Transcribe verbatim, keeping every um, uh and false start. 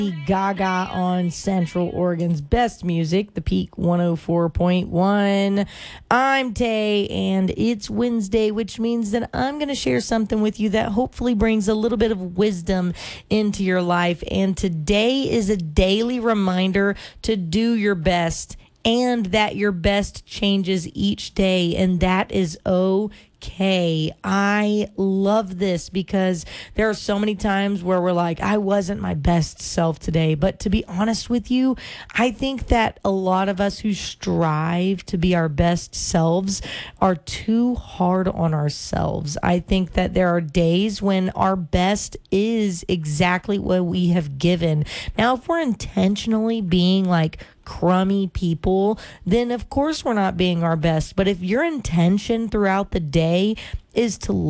Gaga on Central Oregon's best music, the Peak one oh four point one. I'm Tay, and it's Wednesday, which means that I'm going to share something with you that hopefully brings a little bit of wisdom into your life. And today is a daily reminder to do your best, and that your best changes each day, and that is okay. Okay, I love this because there are so many times where we're like, I wasn't my best self today. But to be honest with you, I think that a lot of us who strive to be our best selves are too hard on ourselves. I think that there are days when our best is exactly what we have given. Now, if we're intentionally being like crummy people, then of course we're not being our best. But if your intention throughout the day is to